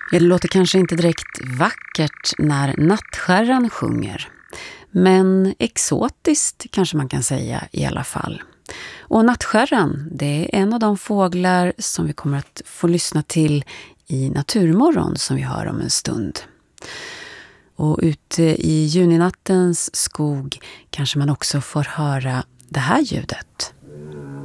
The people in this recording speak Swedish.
Det låter kanske inte direkt vackert när nattskärran sjunger, men exotiskt kanske man kan säga i alla fall. Och nattskärran, det är en av de fåglar som vi kommer att få lyssna till i Naturmorgon som vi hör om en stund. Och ute i juninattens skog kanske man också får höra det här ljudet.